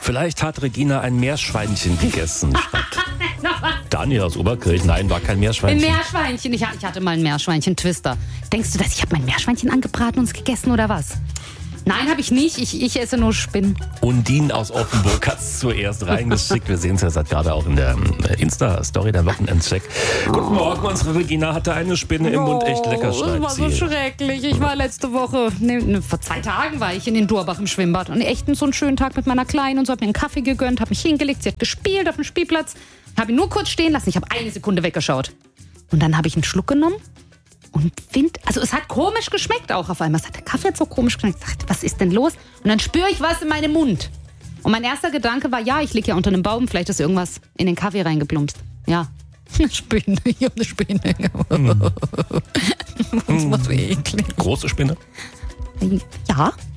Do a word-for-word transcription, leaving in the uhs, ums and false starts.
Vielleicht hat Regina ein Meerschweinchen gegessen. Daniel aus Oberkirch, nein, war kein Meerschweinchen. Ein Meerschweinchen, ich, ich hatte mal ein Meerschweinchen-Twister. Denkst du, dass ich habe mein Meerschweinchen angebraten und es gegessen oder was? Nein, habe ich nicht. Ich, ich esse nur Spinnen. Undine aus Offenburg hat es zuerst reingeschickt. Wir sehen es ja seit gerade auch in der Insta-Story, der Wochenendcheck. Guten Morgen, unsere Regina hatte eine Spinne im Mund. Echt lecker, schreibt Das war so sie. schrecklich. Ich war letzte Woche, ne, ne, vor zwei Tagen war ich in den Durbach im Schwimmbad. Und echt so einen schönen Tag mit meiner Kleinen und so. Hab mir einen Kaffee gegönnt, hab mich hingelegt. Sie hat gespielt auf dem Spielplatz. Hab ihn nur kurz stehen lassen. Ich habe eine Sekunde weggeschaut. Und dann habe ich einen Schluck genommen. Und Wind, also es hat komisch geschmeckt auch auf einmal. Es hat der Kaffee hat so komisch geschmeckt. Ich dachte, was ist denn los? Und dann spüre ich was in meinem Mund. Und mein erster Gedanke war, ja, ich liege ja unter einem Baum. Vielleicht ist irgendwas in den Kaffee reingeplumpst. Ja, eine Spinne. Ich habe eine Spinne. Mm. Das war so eklig. Große Spinne? Ja.